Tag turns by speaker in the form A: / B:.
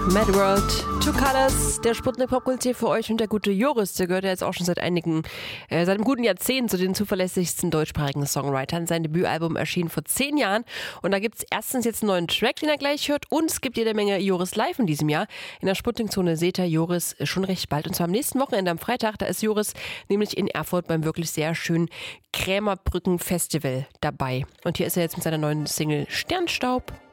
A: Mad World, Two Colors, der Sputnik Popkultur für euch und der gute Joris, der gehört ja jetzt auch schon seit einem guten Jahrzehnt zu den zuverlässigsten deutschsprachigen Songwritern. Sein Debütalbum erschien vor 10 Jahren und da gibt es erstens jetzt einen neuen Track, den er gleich hört, und es gibt jede Menge Joris live in diesem Jahr. In der Sputnik-Zone seht ihr Joris schon recht bald und zwar am nächsten Wochenende am Freitag. Da ist Joris nämlich in Erfurt beim wirklich sehr schönen Krämerbrücken Festival dabei. Und hier ist er jetzt mit seiner neuen Single Sternstaub.